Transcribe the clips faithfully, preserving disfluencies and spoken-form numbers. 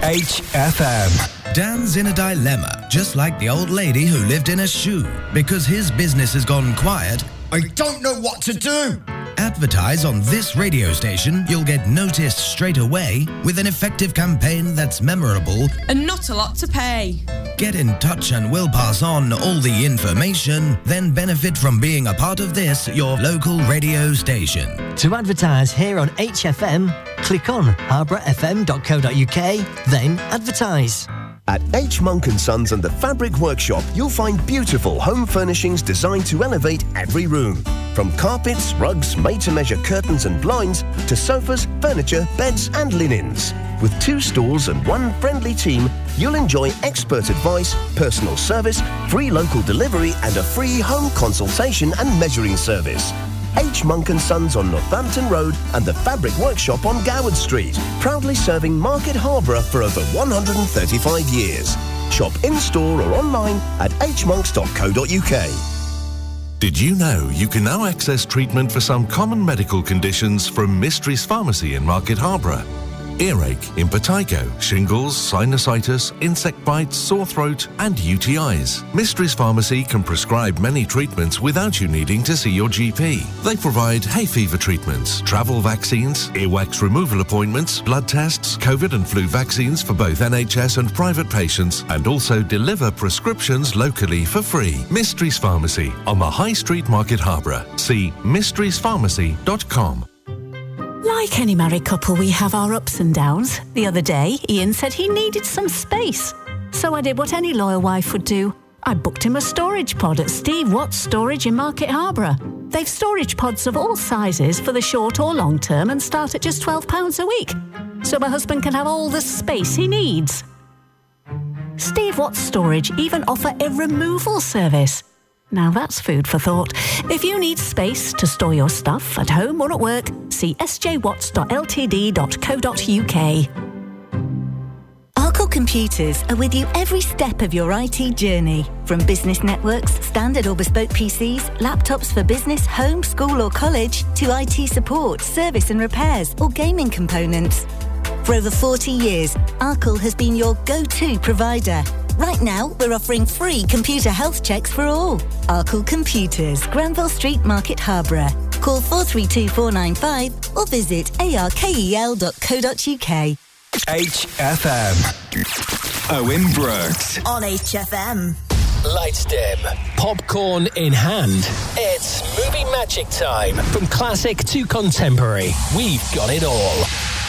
H F M. Dan's in a dilemma, just like the old lady who lived in a shoe. Because his business has gone quiet, I don't know what to do. Advertise on this radio station, you'll get noticed straight away with an effective campaign that's memorable and not a lot to pay. Get in touch and we'll pass on all the information, then benefit from being a part of this, your local radio station. To advertise here on H F M, click on harborough f m dot co dot u k, then advertise. At H. Monk and Sons and the Fabric Workshop, you'll find beautiful home furnishings designed to elevate every room. From carpets, rugs, made-to-measure curtains and blinds, to sofas, furniture, beds and linens. With two stores and one friendly team, you'll enjoy expert advice, personal service, free local delivery and a free home consultation and measuring service. H. Monk and Sons on Northampton Road and the Fabric Workshop on Goward Street, proudly serving Market Harborough for over one hundred thirty-five years. Shop in-store or online at h monks dot co dot u k. Did you know you can now access treatment for some common medical conditions from Mysteries Pharmacy in Market Harborough? Earache, impetigo, shingles, sinusitis, insect bites, sore throat and U T Is. Mysteries Pharmacy can prescribe many treatments without you needing to see your G P. They provide hay fever treatments, travel vaccines, earwax removal appointments, blood tests, COVID and flu vaccines for both N H S and private patients, and also deliver prescriptions locally for free. Mysteries Pharmacy on the High Street, Market Harborough. See mysteries pharmacy dot com. Like any married couple, we have our ups and downs. The other day, Ian said he needed some space. So I did what any loyal wife would do. I booked him a storage pod at Steve Watts Storage in Market Harborough. They've storage pods of all sizes for the short or long term and start at just twelve pounds a week. So my husband can have all the space he needs. Steve Watts Storage even offer a removal service. Now that's food for thought. If you need space to store your stuff at home or at work, see s j watts dot l t d dot co dot u k. Arkle Computers are with you every step of your I T journey. From business networks, standard or bespoke P Cs, laptops for business, home, school or college, to I T support, service and repairs or gaming components. For over forty years, Arkle has been your go-to provider. Right now, we're offering free computer health checks for all. Arkle Computers, Granville Street, Market Harborough. Call four three two four nine five or visit arkel dot co dot u k. H F M. Owen Brooks. On H F M. Lights dim, popcorn in hand. It's movie magic time. From classic to contemporary, we've got it all.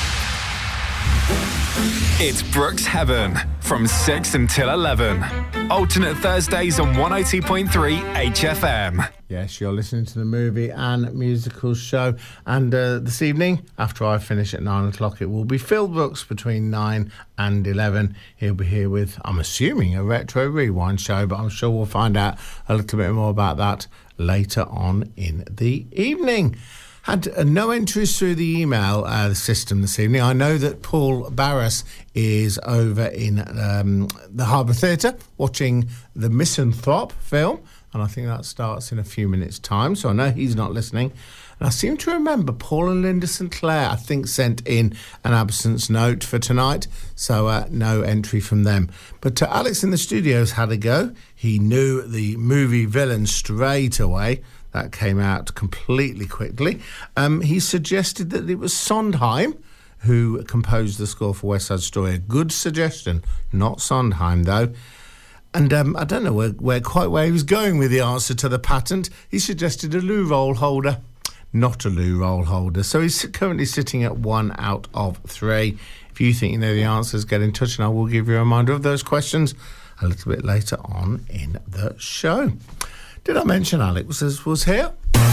It's Brooks Heaven from six until eleven. Alternate Thursdays on one oh two point three H F M. Yes, you're listening to the movie and musical show. And uh, this evening, after I finish at nine o'clock, it will be Phil Brooks between nine and eleven. He'll be here with, I'm assuming, a retro rewind show, but I'm sure we'll find out a little bit more about that later on in the evening. Had uh, no entries through the email uh, system this evening. I know that Paul Barras is over in um, the Harbour Theatre watching the Misanthrope film, and I think that starts in a few minutes' time, so I know he's not listening. And I seem to remember Paul and Linda Sinclair, I think, sent in an absence note for tonight, so uh, no entry from them. But uh, Alex in the studios had a go. He knew the movie villain straight away. That came out completely quickly. Um, he suggested that it was Sondheim who composed the score for West Side Story. A good suggestion, not Sondheim, though. And um, I don't know where, where quite where he was going with the answer to the patent. He suggested a loo roll holder, not a loo roll holder. So he's currently sitting at one out of three. If you think you know the answers, get in touch and I will give you a reminder of those questions a little bit later on in the show. Did I mention Alex was, was here?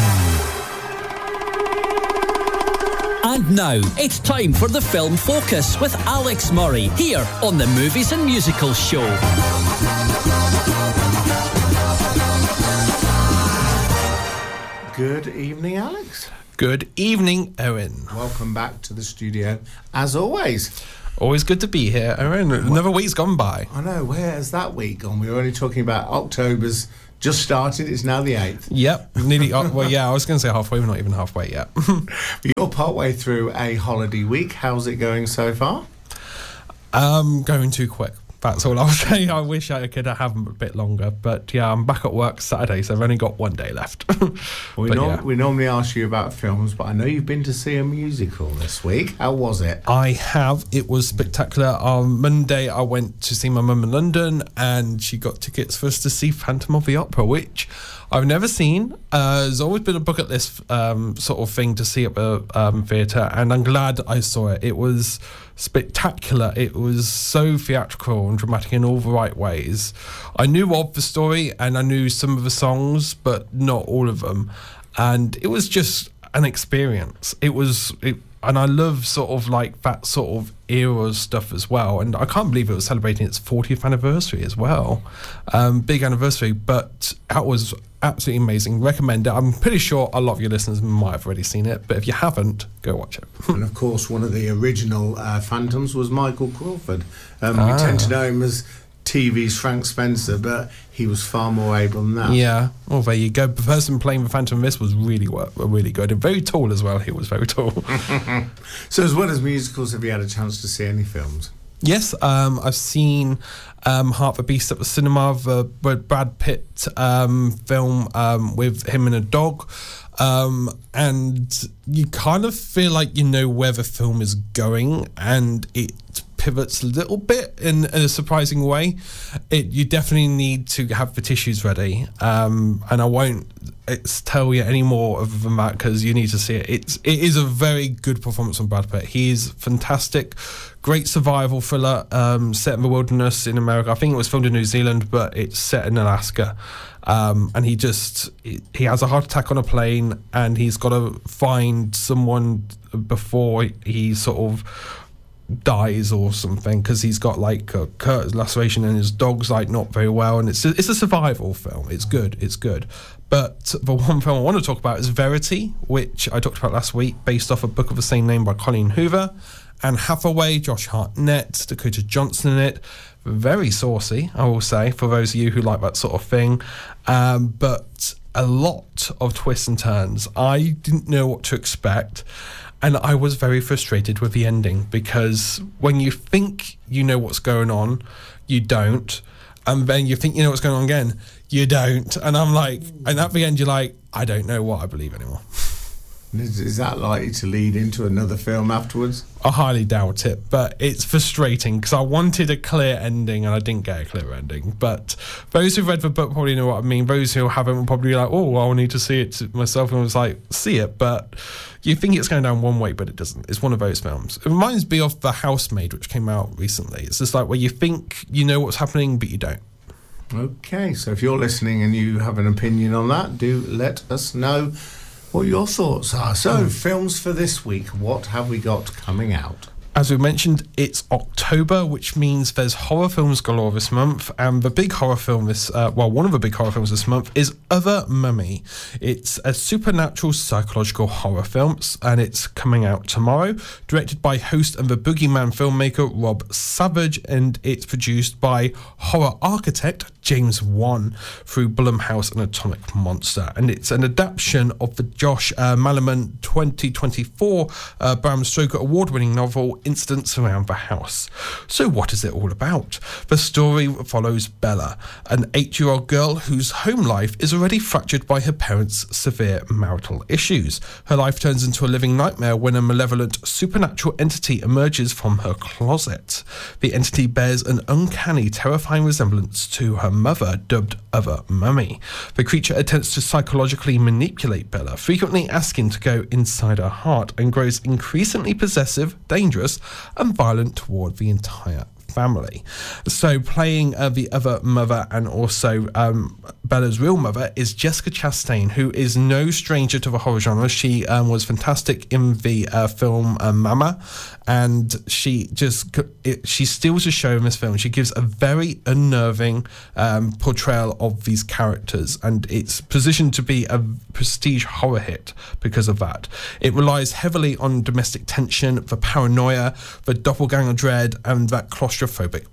And now, it's time for the Film Focus with Alex Murray, here on the Movies and Musicals Show. Good evening, Alex. Good evening, Owen. Welcome back to the studio, as always. Always good to be here, Owen. Another week's gone by. I know, where has that week gone? We were only talking about October's just started, it's now the eighth. Yep, nearly, uh, well, yeah, I was going to say halfway, we're not even halfway yet. You're partway through a holiday week. How's it going so far? Um, going too quick. That's all I'll say. I wish I could have them a bit longer. But yeah, I'm back at work Saturday, so I've only got one day left. we, but, norm- yeah. we normally ask you about films, but I know you've been to see a musical this week. How was it? I have. It was spectacular. On Monday, I went to see my mum in London, and she got tickets for us to see Phantom of the Opera, which I've never seen. Uh, there's always been a bucket list um, sort of thing to see at the um, theatre, and I'm glad I saw it. It was spectacular. It was so theatrical and dramatic in all the right ways. I knew of the story and I knew some of the songs, but not all of them. And it was just an experience. It was, it, and I love sort of like that sort of era stuff as well. And I can't believe it was celebrating its fortieth anniversary as well. Um, big anniversary, but that was absolutely amazing. Recommend it. I'm pretty sure a lot of your listeners might have already seen it, but if you haven't, go watch it. And of course, one of the original uh, Phantoms was Michael Crawford. Um, ah. We tend to know him as T V's Frank Spencer, but he was far more able than that. Yeah. Well, there you go. The person playing the Phantom Mist was really, really good and very tall as well. He was very tall. So, as well as musicals, have you had a chance to see any films? Yes, um, I've seen um, Heart of the Beast at the cinema, the Brad Pitt um, film um, with him and a dog. Um, and you kind of feel like you know where the film is going, and it pivots a little bit in, in a surprising way. It you definitely need to have the tissues ready, um, and I won't it's tell you any more other than that because you need to see it. It's it is a very good performance from Brad Pitt. He is fantastic. Great survival thriller um, set in the wilderness in America. I think it was filmed in New Zealand, but it's set in Alaska. Um, and he just he has a heart attack on a plane, and he's got to find someone before he sort of dies or something, because he's got like a curtis laceration and his dog's like not very well, and it's a, it's a survival film. It's good, it's good. But the one film I want to talk about is Verity, which I talked about last week, based off a book of the same name by Colleen Hoover. Anne Hathaway, Josh Hartnett, Dakota Johnson in it. Very saucy, I will say, for those of you who like that sort of thing. Um, but a lot of twists and turns. I didn't know what to expect, and I was very frustrated with the ending, because when you think you know what's going on, you don't. And then you think you know what's going on again, you don't. And I'm like, and at the end you're like, I don't know what I believe anymore. Is, is that likely to lead into another film afterwards? I highly doubt it, but it's frustrating because I wanted a clear ending and I didn't get a clear ending. But those who've read the book probably know what I mean. Those who haven't will probably be like, oh, well, I'll need to see it myself. And I was like, see it, but you think it's going down one way, but it doesn't. It's one of those films. It reminds me of The Housemaid, which came out recently. It's just like where you think you know what's happening, but you don't. Okay, so if you're listening and you have an opinion on that, do let us know what your thoughts are. So, mm. films for this week, what have we got coming out? As we mentioned, it's October, which means there's horror films galore this month, and the big horror film this, uh, well, one of the big horror films this month is Other Mummy. It's a supernatural psychological horror film, and it's coming out tomorrow, directed by host and the Boogeyman filmmaker Rob Savage, and it's produced by horror architect James Wan through Blumhouse and Atomic Monster, and it's an adaptation of the Josh uh, Malerman twenty twenty-four uh, Bram Stoker award-winning novel Incidents Around the House. So what is it all about? The story follows Bella, an eight-year-old girl whose home life is already fractured by her parents' severe marital issues. Her life turns into a living nightmare when a malevolent supernatural entity emerges from her closet. The entity bears an uncanny, terrifying resemblance to her mother, dubbed Other Mummy. The creature attempts to psychologically manipulate Bella, frequently asking to go inside her heart, and grows increasingly possessive, dangerous, and violent toward the entire family. So playing uh, the other mother and also um, Bella's real mother is Jessica Chastain, who is no stranger to the horror genre. She um, was fantastic in the uh, film uh, Mama, and she just it, she steals the show in this film. She gives a very unnerving um, portrayal of these characters, and it's positioned to be a prestige horror hit because of that. It relies heavily on domestic tension, the paranoia, the doppelganger dread, and that claustrophobic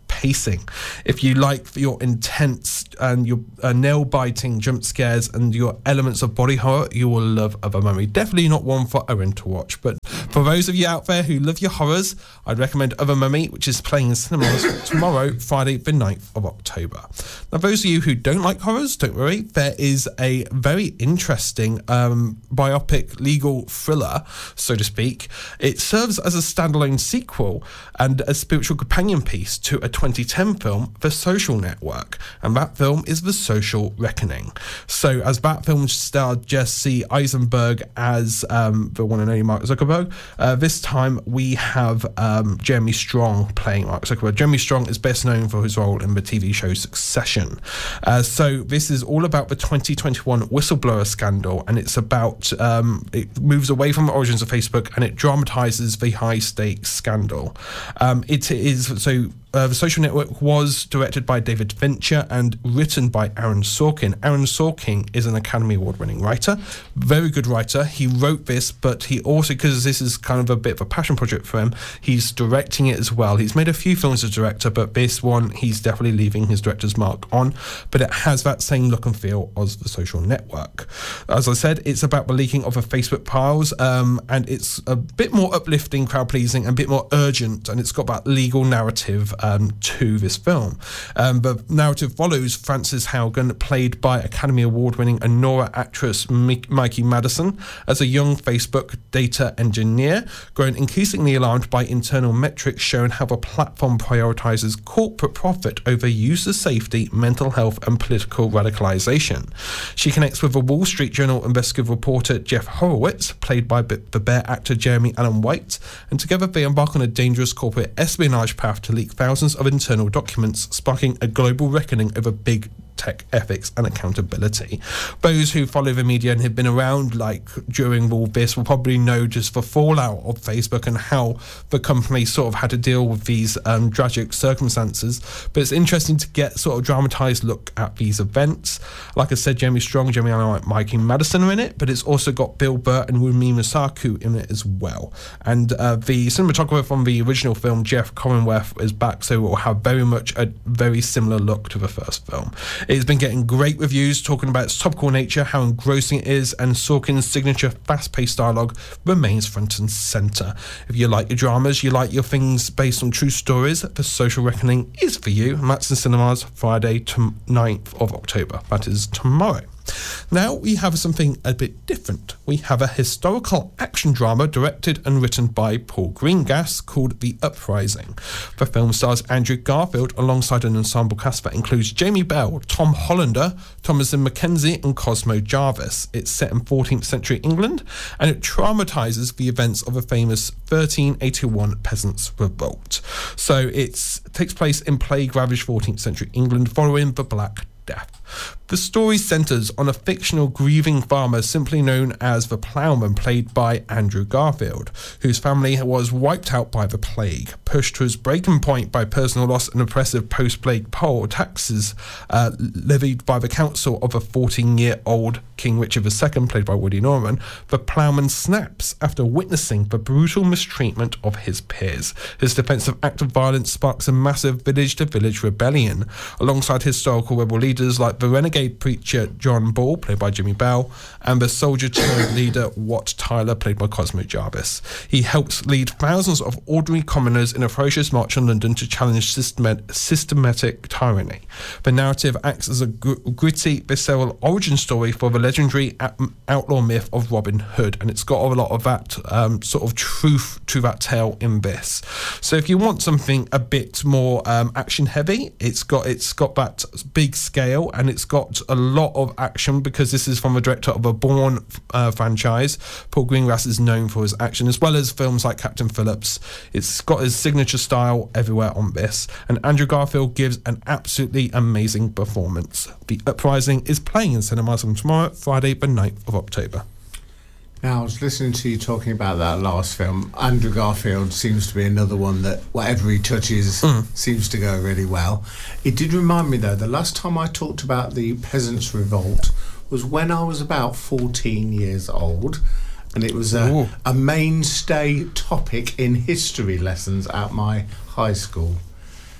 pacing. If you like your intense and your uh, nail-biting jump scares and your elements of body horror, you will love Other Mummy. Definitely not one for Owen to watch, but for those of you out there who love your horrors, I'd recommend Other Mummy, which is playing in cinemas tomorrow, Friday the ninth of October. Now, those of you who don't like horrors, don't worry, there is a very interesting um, biopic legal thriller, so to speak. It serves as a standalone sequel and a spiritual companion piece to a twenty ten film, The Social Network, and that film is The Social Reckoning. So, as that film starred Jesse Eisenberg as um, the one and only Mark Zuckerberg, uh, this time we have um, Jeremy Strong playing Mark Zuckerberg. Jeremy Strong is best known for his role in the T V show Succession. Uh, so, this is all about the twenty twenty-one whistleblower scandal, and it's about um, it moves away from the origins of Facebook and it dramatizes the high stakes scandal. Um, it is so. Uh, The Social Network was directed by David Fincher and written by Aaron Sorkin. Aaron Sorkin is an Academy Award-winning writer, very good writer. He wrote this, but he also, because this is kind of a bit of a passion project for him, he's directing it as well. He's made a few films as director, but this one, he's definitely leaving his director's mark on, but it has that same look and feel as The Social Network. As I said, it's about the leaking of the Facebook files, um, and it's a bit more uplifting, crowd-pleasing, and a bit more urgent, and it's got that legal narrative Um, to this film. Um, the narrative follows Frances Haugen, played by Academy Award-winning Anora actress Mi- Mikey Madison, as a young Facebook data engineer, growing increasingly alarmed by internal metrics showing how the platform prioritizes corporate profit over user safety, mental health, and political radicalization. She connects with the Wall Street Journal investigative reporter Jeff Horowitz, played by the Bear actor Jeremy Allen White, and together they embark on a dangerous corporate espionage path to leak thousands of internal documents, sparking a global reckoning over big tech ethics and accountability. Those who follow the media and have been around like during all this will probably know just the fallout of Facebook and how the company sort of had to deal with these um, tragic circumstances. But it's interesting to get sort of dramatized look at these events. Like I said, Jeremy Strong, Jeremy Allen, Mikey Madison are in it, but it's also got Bill Burr and Rumi Musaku in it as well. And uh, the cinematographer from the original film, Jeff Cornworth, is back, so it will have very much a very similar look to the first film. It's been getting great reviews, talking about its topical nature, how engrossing it is, and Sorkin's signature fast-paced dialogue remains front and centre. If you like your dramas, you like your things based on true stories, The Social Reckoning is for you, and that's in cinemas Friday, to ninth of October. That is tomorrow. Now we have something a bit different. We have a historical action drama directed and written by Paul Greengrass called The Uprising. The film stars Andrew Garfield alongside an ensemble cast that includes Jamie Bell, Tom Hollander, Thomasin McKenzie and Cosmo Jarvis. It's set in fourteenth century England and it dramatises the events of a famous thirteen eighty-one peasants' revolt. So it takes place in plague-ravaged fourteenth century England following the Black Death. The story centres on a fictional grieving farmer simply known as the Ploughman, played by Andrew Garfield, whose family was wiped out by the plague. Pushed to his breaking point by personal loss and oppressive post-plague poll taxes uh, levied by the council of a fourteen-year-old King Richard the Second, played by Woody Norman, the Ploughman snaps after witnessing the brutal mistreatment of his peers. His defensive act of violence sparks a massive village-to-village rebellion, alongside historical rebel leaders like the renegade preacher John Ball, played by Jimmy Bell, and the soldier-turned leader Wat Tyler, played by Cosmo Jarvis. He helps lead thousands of ordinary commoners in a ferocious march on London to challenge systemat- systematic tyranny. The narrative acts as a gr- gritty, visceral origin story for the legendary out- outlaw myth of Robin Hood, and it's got a lot of that um, sort of truth to that tale in this. So if you want something a bit more um, action-heavy, it's got it's got that big scale, and it's got a lot of action because this is from the director of a Bourne uh, franchise. Paul Greengrass is known for his action, as well as films like Captain Phillips. It's got his signature style everywhere on this, and Andrew Garfield gives an absolutely amazing performance. The Uprising is playing in cinemas on tomorrow, Friday the ninth of October. Now, I was listening to you talking about that last film. Andrew Garfield seems to be another one that whatever he touches mm. seems to go really well. It did remind me, though, the last time I talked about the Peasants' Revolt was when I was about fourteen years old, and it was a, a mainstay topic in history lessons at my high school.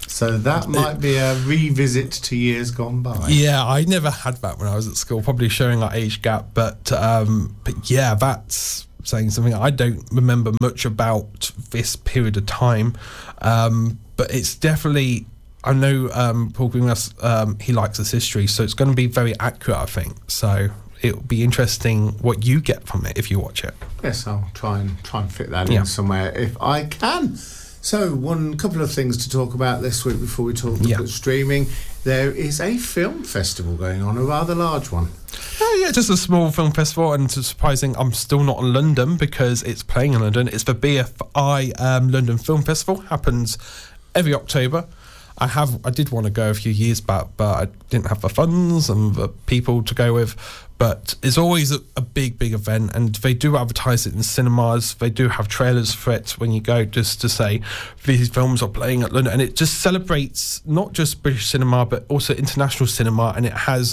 So that might be a revisit to years gone by. Yeah, I never had that when I was at school, probably showing our age gap. But, um, but yeah, that's saying something. I don't remember much about this period of time, um, but it's definitely... I know um, Paul Greengrass, um, he likes his history, so it's going to be very accurate, I think. So it'll be interesting what you get from it if you watch it. Yes, I'll try and try and fit that yeah. in somewhere if I can. So, one couple of things to talk about this week before we talk yeah. about streaming. There is a film festival going on, a rather large one. Oh, yeah, just a small film festival, and it's surprising I'm still not in London because it's playing in London. It's the B F I um, London Film Festival, happens every October. I have, I did want to go a few years back, but I didn't have the funds and the people to go with. But it's always a, a big, big event, and they do advertise it in cinemas. They do have trailers for it when you go, just to say these films are playing at London, and it just celebrates not just British cinema but also international cinema, and it has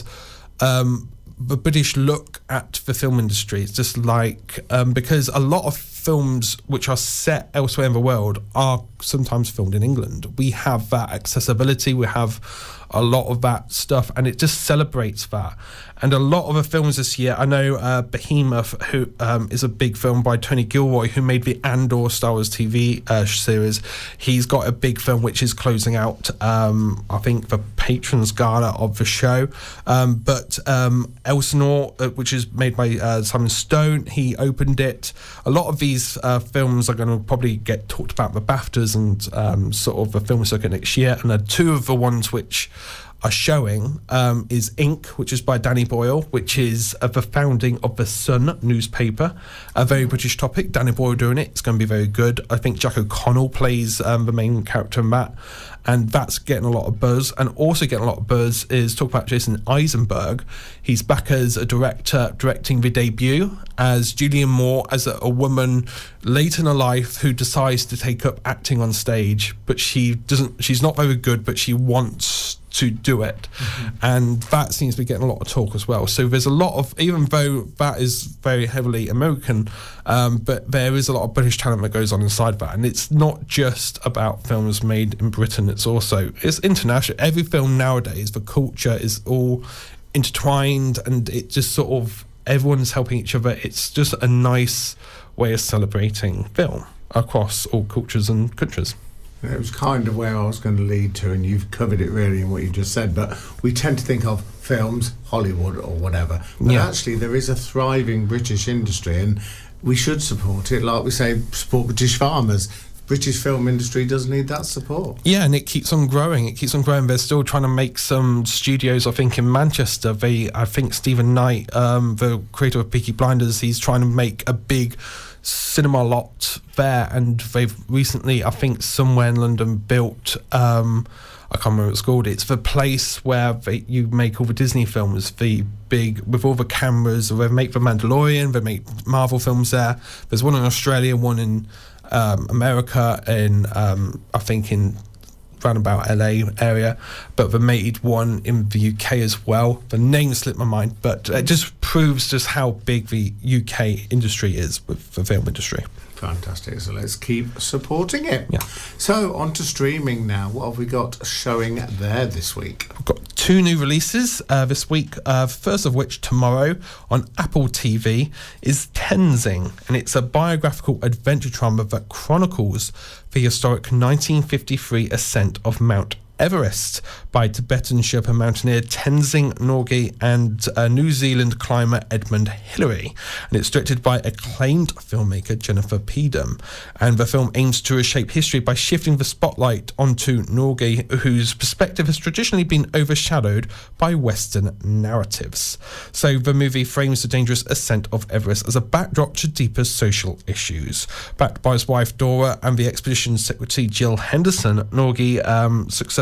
um, the British look at the film industry. It's just like um, because a lot of films which are set elsewhere in the world are sometimes filmed in England. We have that accessibility, we have a lot of that stuff, and it just celebrates that. And a lot of the films this year, I know uh, Behemoth, who um, is a big film by Tony Gilroy, who made the Andor Star Wars T V uh, series. He's got a big film which is closing out, um, I think, the Patrons Gala of the show. Um, but um, Elsinore, uh, which is made by uh, Simon Stone, he opened it. A lot of these uh, films are going to probably get talked about the BAFTAs and um, sort of the film circuit next year. And uh, two of the ones which are showing um, is Ink, which is by Danny Boyle, which is uh, the founding of the Sun newspaper. A very British topic. Danny Boyle doing it. It's going to be very good. I think Jack O'Connell plays um, the main character in that, and that's getting a lot of buzz. And also getting a lot of buzz is talk about Jason Eisenberg. He's back as a director, directing the debut as Julianne Moore, as a, a woman late in her life who decides to take up acting on stage, but she doesn't. She's not very good, but she wants to do it, mm-hmm. and that seems to be getting a lot of talk as well. So there's a lot of, even though that is very heavily American, um, but there is a lot of British talent that goes on inside that, and it's not just about films made in Britain, it's also, it's international. Every film nowadays, the culture is all intertwined, and it just sort of, everyone's helping each other. It's just a nice way of celebrating film across all cultures and countries. It was kind of where I was going to lead to, and you've covered it really in what you just said, but we tend to think of films, Hollywood or whatever, but yeah. actually there is a thriving British industry, and we should support it. Like we say, support British farmers. British film industry does need that support. Yeah, and it keeps on growing. It keeps on growing. They're still trying to make some studios, I think, in Manchester. They, I think Stephen Knight, um, the creator of Peaky Blinders, he's trying to make a big cinema lot there, and they've recently, I think, somewhere in London built, um, I can't remember what it's called, it's the place where they, you make all the Disney films, the big, with all the cameras. They make The Mandalorian, they make Marvel films there. There's one in Australia, one in um, America, in um, I think in roundabout L A area, but they made one in the U K as well. The name slipped my mind, but it just proves just how big the U K industry is with the film industry. Fantastic. So let's keep supporting it. Yeah. So on to streaming now. What have we got showing there this week? We've got two new releases uh, this week. Uh, first of which, tomorrow on Apple T V, is Tenzing, and it's a biographical adventure drama that chronicles the historic nineteen fifty-three ascent of Mount Everest by Tibetan Sherpa mountaineer Tenzing Norgay and uh, New Zealand climber Edmund Hillary, and it's directed by acclaimed filmmaker Jennifer Peedham. And the film aims to reshape history by shifting the spotlight onto Norgay, whose perspective has traditionally been overshadowed by Western narratives. So the movie frames the dangerous ascent of Everest as a backdrop to deeper social issues. Backed by his wife Dora and the expedition secretary Jill Henderson, Norgay um, successfully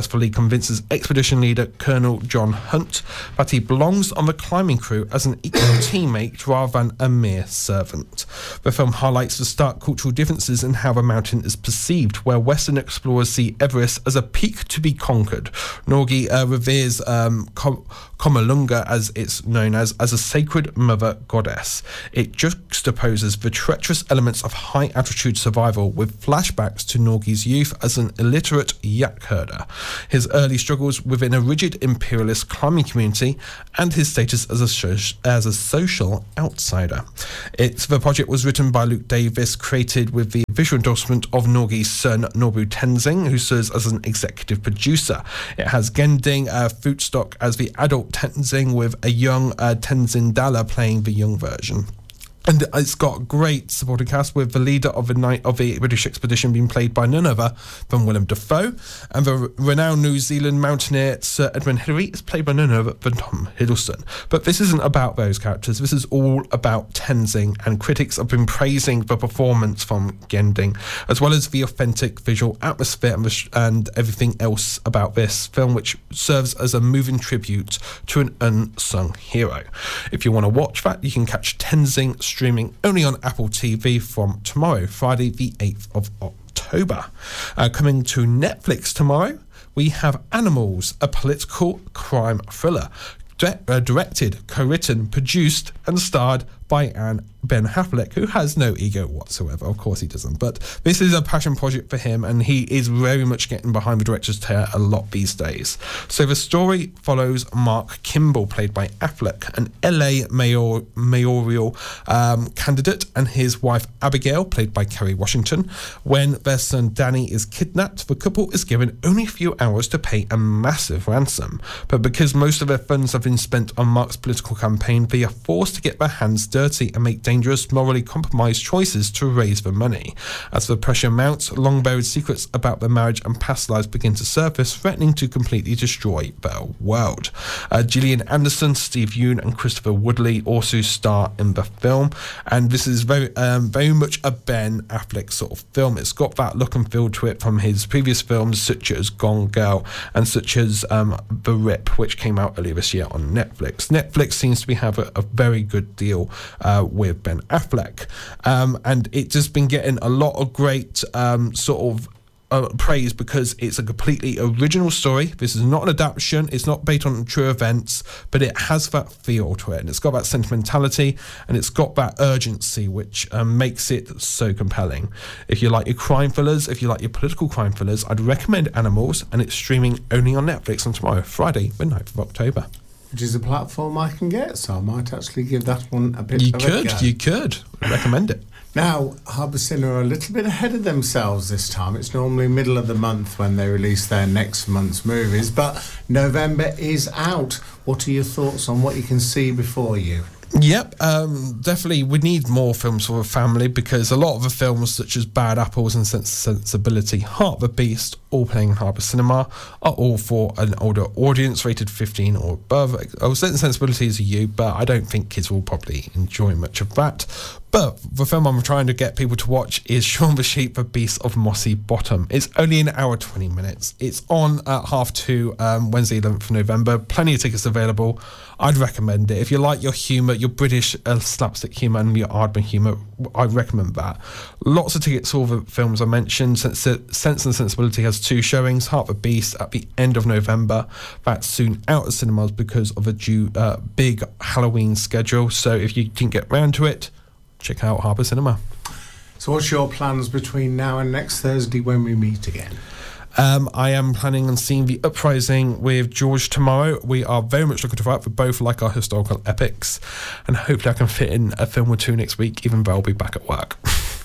successfully convinces expedition leader Colonel John Hunt that he belongs on the climbing crew as an equal teammate rather than a mere servant. The film highlights the stark cultural differences in how the mountain is perceived, where Western explorers see Everest as a peak to be conquered. Norgay uh, reveres um, Com- Komalunga, as it's known as, as a sacred mother goddess. It juxtaposes the treacherous elements of high-altitude survival with flashbacks to Norgay's youth as an illiterate yak herder, his early struggles within a rigid imperialist climbing community, and his status as a, so- as a social outsider. It, the project was written by Luke Davis, created with the visual endorsement of Norgay's son Nobu Tenzing, who serves as an executive producer. It has Gending uh, Footstock as the adult Tenzing, with a young uh, Tenzin Dala playing the young version. And it's got a great supporting cast, with the leader of the night of the British expedition being played by none other than Willem Dafoe, and the renowned New Zealand mountaineer Sir Edmund Hillary is played by none other than Tom Hiddleston. But this isn't about those characters. This is all about Tenzing, and critics have been praising the performance from Gending, as well as the authentic visual atmosphere and, the, and everything else about this film, which serves as a moving tribute to an unsung hero. If you want to watch that, you can catch Tenzing streaming only on Apple T V from tomorrow, Friday the eighth of October. Uh, coming to Netflix tomorrow, we have Animals, a political crime thriller. Di- uh, directed, co-written, produced and starred by Anne Ben Affleck, who has no ego whatsoever. Of course he doesn't, but this is a passion project for him, and he is very much getting behind the director's chair a lot these days. So the story follows Mark Kimball, played by Affleck, an L A mayor, mayoral um, candidate, and his wife Abigail, played by Kerry Washington. When their son Danny is kidnapped, the couple is given only a few hours to pay a massive ransom, but because most of their funds have been spent on Mark's political campaign, they are forced to get their hands dirty and make dangerous, morally compromised choices to raise the money. As the pressure mounts, long-buried secrets about their marriage and past lives begin to surface, threatening to completely destroy their world. Uh, Gillian Anderson, Steve Yeun and Christopher Woodley also star in the film, and this is very um, very much a Ben Affleck sort of film. It's got that look and feel to it from his previous films, such as Gone Girl and such as um, The Rip, which came out earlier this year on Netflix. Netflix seems to be have a, a very good deal uh, with Ben Affleck, um, and it's just been getting a lot of great um, sort of uh, praise because it's a completely original story. This is not an adaptation, it's not based on true events, but it has that feel to it, and it's got that sentimentality, and it's got that urgency, which um, makes it so compelling. If you like your crime thrillers, if you like your political crime thrillers, I'd recommend Animals, and it's streaming only on Netflix on tomorrow, Friday, the ninth of October. Which is a platform I can get, so I might actually give that one a bit you of could, a go. You could. I recommend it. Now, Harbour Cinema are a little bit ahead of themselves this time. It's normally middle of the month when they release their next month's movies, but November is out. What are your thoughts on what you can see before you? Yep, um, definitely we need more films for a family, because a lot of the films such as Bad Apples and Sense Sensibility, Heart of the Beast, all playing in Harbour Cinema, are all for an older audience, rated fifteen or above. Oh, Sense Sensibility is a U, but I don't think kids will probably enjoy much of that. But the film I'm trying to get people to watch is Shaun the Sheep, The Beast of Mossy Bottom. It's only an hour twenty minutes. It's on at half two, um, Wednesday eleventh of November. Plenty of tickets available. I'd recommend it. If you like your humour, your British uh, slapstick humour and your Aardman humour, I'd recommend that. Lots of tickets for all the films I mentioned. Sense, Sense and Sensibility has two showings. Heart of the Beast at the end of November. That's soon out of cinemas because of a due, uh, big Halloween schedule. So if you didn't get round to it, check out Harbour Cinema. So what's your plans between now and next Thursday when we meet again? Um, I am planning on seeing The Uprising with George tomorrow. We are very much looking to that. We both like our historical epics, and hopefully I can fit in a film or two next week, even though I'll be back at work.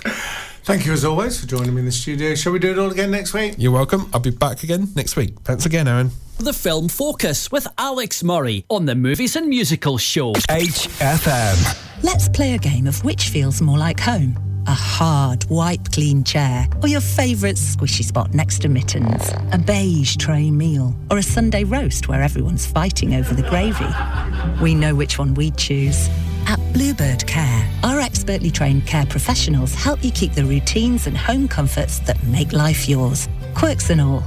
Thank you as always for joining me in the studio. Shall we do it all again next week? You're welcome. I'll be back again next week. Thanks again, Aaron. The Film Focus with Alex Murray on the Movies and Musicals show. H F M. Let's play a game of which feels more like home. A hard, wipe-clean chair, or your favourite squishy spot next to mittens. A beige tray meal, or a Sunday roast where everyone's fighting over the gravy. We know which one we'd choose. At Bluebird Care, our expertly trained care professionals help you keep the routines and home comforts that make life yours. Quirks and all.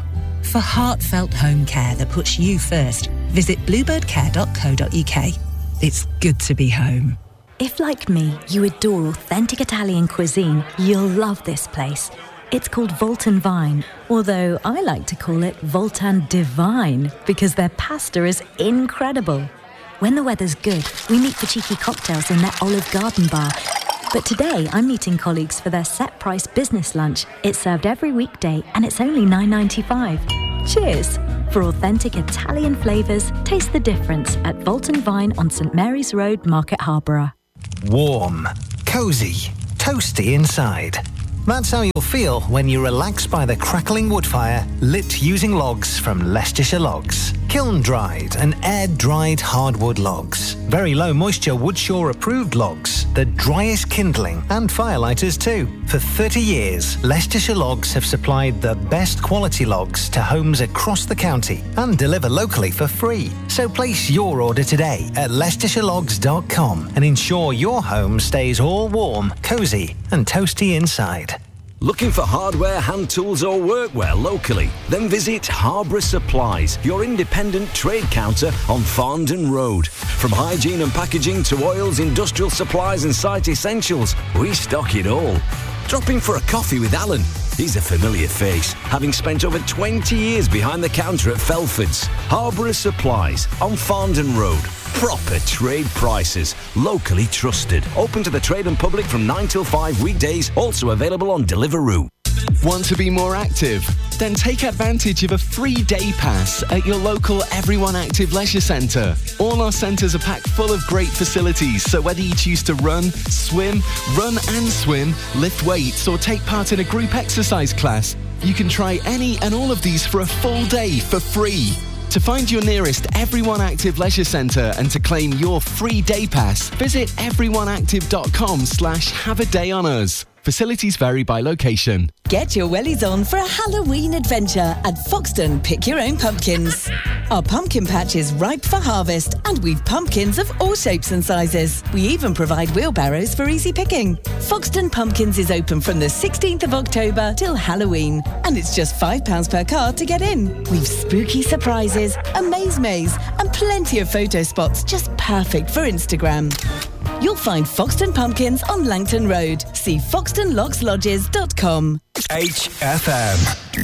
For heartfelt home care that puts you first, visit bluebird care dot co dot uk. It's good to be home. If, like me, you adore authentic Italian cuisine, you'll love this place. It's called Voltan Vine, although I like to call it Voltan Divine because their pasta is incredible. When the weather's good, we meet for cheeky cocktails in their Olive Garden bar. But today, I'm meeting colleagues for their set-price business lunch. It's served every weekday and it's only nine ninety-five. Cheers! For authentic Italian flavours, taste the difference at Voltan Vine on St Mary's Road, Market Harborough. Warm, cosy, toasty inside. That's how you'll feel when you relax by the crackling wood fire lit using logs from Leicestershire Logs. Kiln-dried and air-dried hardwood logs. Very low moisture Woodshaw approved logs. The driest kindling and firelighters too. For thirty years, Leicestershire Logs have supplied the best quality logs to homes across the county and deliver locally for free. So place your order today at leicestershire logs dot com and ensure your home stays all warm, cosy and toasty inside. Looking for hardware, hand tools or workwear locally? Then visit Harborough Supplies, your independent trade counter on Farndon Road. From hygiene and packaging to oils, industrial supplies and site essentials, we stock it all. Drop in for a coffee with Alan. He's a familiar face, having spent over twenty years behind the counter at Felford's. Harborough Supplies on Farndon Road. Proper trade prices, locally trusted. Open to the trade and public from nine till five weekdays, also available on Deliveroo. Want to be more active? Then take advantage of a free day pass at your local Everyone Active Leisure Centre. All our centres are packed full of great facilities, so whether you choose to run, swim, run and swim, lift weights or take part in a group exercise class, you can try any and all of these for a full day for free. To find your nearest Everyone Active Leisure Centre and to claim your free day pass, visit everyoneactive.com slash have a day on us. Facilities vary by location. Get your wellies on for a Halloween adventure at Foxton Pick Your Own Pumpkins. Our pumpkin patch is ripe for harvest and we've pumpkins of all shapes and sizes. We even provide wheelbarrows for easy picking. Foxton Pumpkins is open from the sixteenth of October till Halloween and it's just five pounds per car to get in. We've spooky surprises, a maze maze and plenty of photo spots just perfect for Instagram. You'll find Foxton Pumpkins on Langton Road. See foxton locks lodges dot com. H F M.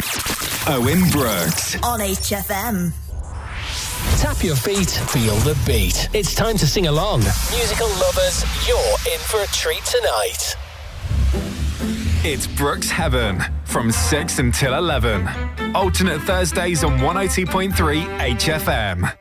Owen Brooks. On H F M. Tap your feet, feel the beat. It's time to sing along. Musical lovers, you're in for a treat tonight. It's Brooks Heaven from six until eleven. Alternate Thursdays on one oh two point three H F M.